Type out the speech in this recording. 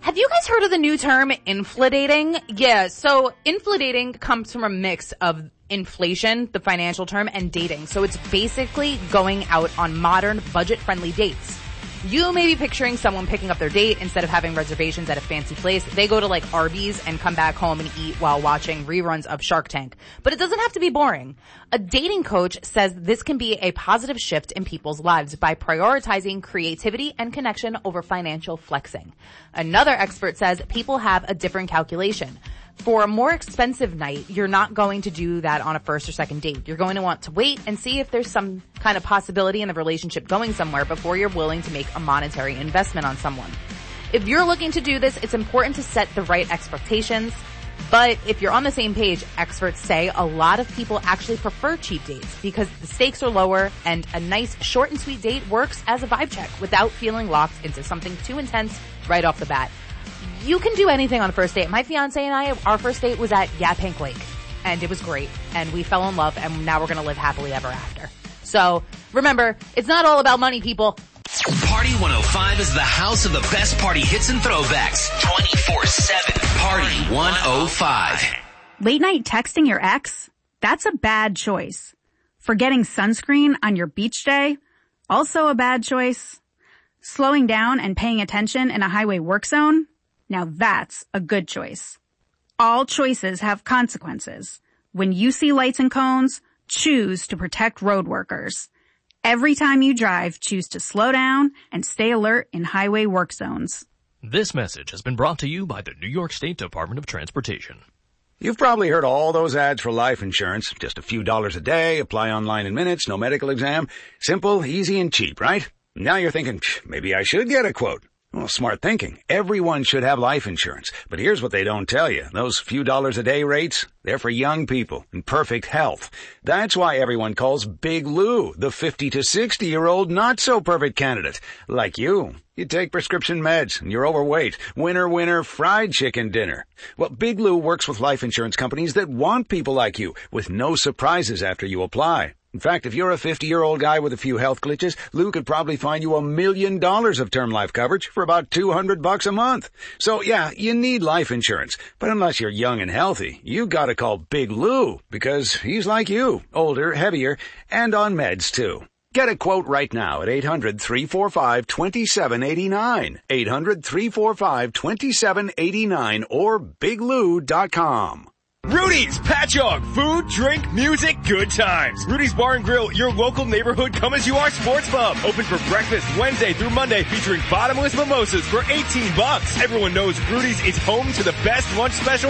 Have you guys heard of the new term infladating? Yeah, so infladating comes from a mix of inflation, the financial term, and dating. So it's basically going out on modern, budget-friendly dates. You may be picturing someone picking up their date instead of having reservations at a fancy place. They go to like Arby's and come back home and eat while watching reruns of Shark Tank. But it doesn't have to be boring. A dating coach says this can be a positive shift in people's lives by prioritizing creativity and connection over financial flexing. Another expert says people have a different calculation. For a more expensive night, you're not going to do that on a first or second date. You're going to want to wait and see if there's some kind of possibility in the relationship going somewhere before you're willing to make a monetary investment on someone. If you're looking to do this, it's important to set the right expectations. But if you're on the same page, experts say a lot of people actually prefer cheap dates because the stakes are lower and a nice short and sweet date works as a vibe check without feeling locked into something too intense right off the bat. You can do anything on a first date. My fiance and I, our first date was at Yaphank Lake, and it was great, and we fell in love, and now we're going to live happily ever after. So, remember, it's not all about money, people. Party 105 is the house of the best party hits and throwbacks. 24/7. Party 105. Late night texting your ex? That's a bad choice. Forgetting sunscreen on your beach day? Also a bad choice. Slowing down and paying attention in a highway work zone? Now that's a good choice. All choices have consequences. When you see lights and cones, choose to protect road workers. Every time you drive, choose to slow down and stay alert in highway work zones. This message has been brought to you by the New York State Department of Transportation. You've probably heard all those ads for life insurance. Just a few dollars a day, apply online in minutes, no medical exam. Simple, easy, and cheap, right? Now you're thinking, maybe I should get a quote. Well, smart thinking. Everyone should have life insurance. But here's what they don't tell you. Those few dollars a day rates, they're for young people in perfect health. That's why everyone calls Big Lou the 50 to 60-year-old not-so-perfect candidate. Like you. You take prescription meds and you're overweight. Winner, winner, fried chicken dinner. Well, Big Lou works with life insurance companies that want people like you with no surprises after you apply. In fact, if you're a 50-year-old guy with a few health glitches, Lou could probably find you $1 million of term life coverage for about $200 a month. So yeah, you need life insurance. But unless you're young and healthy, you gotta call Big Lou because he's like you, older, heavier, and on meds too. Get a quote right now at 800-345-2789. 800-345-2789 or biglou.com. Rudy's Patchogue. Food, drink, music, good times. Rudy's Bar and Grill, your local neighborhood come-as-you-are sports pub. Open for breakfast Wednesday through Monday featuring bottomless mimosas for $18. Everyone knows Rudy's is home to the best lunch special